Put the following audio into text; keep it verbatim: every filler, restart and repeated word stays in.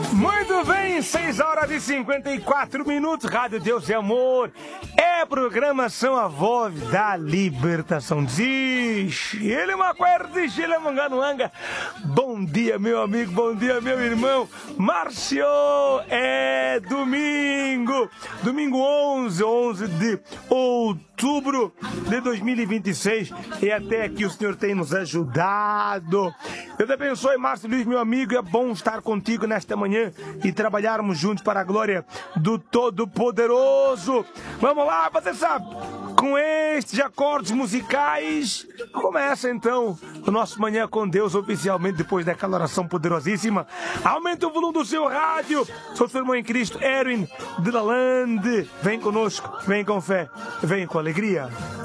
Muito bem, seis horas e cinquenta e quatro minutos, Rádio Deus e Amor, é programação a voz da libertação. Diz, ele é uma quarta, ele é manganuanga. Bom dia, meu amigo, bom dia, meu irmão. Márcio, é domingo, domingo onze, onze de outubro de dois mil e vinte e seis, e até aqui o Senhor tem nos ajudado. Deus abençoe, Márcio Luiz, meu amigo, é bom estar contigo nesta manhã e trabalharmos juntos para a glória do Todo-Poderoso. Vamos lá, você sabe, com estes acordes musicais, começa então o nosso Manhã com Deus oficialmente, depois daquela oração poderosíssima. Aumente o volume do seu rádio. Sou seu irmão em Cristo, Erwin de la Lande. Vem conosco, vem com fé, vem com alegria.